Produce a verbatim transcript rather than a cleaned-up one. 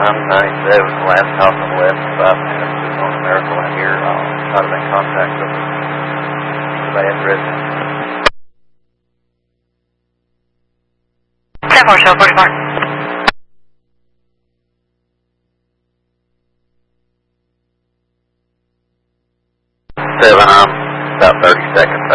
I'm ninety-seven, the last house on the left, five minutes to North America line here. I'll try to make contact with the band resident. ten four, show forty-four. Seven, I'm about thirty seconds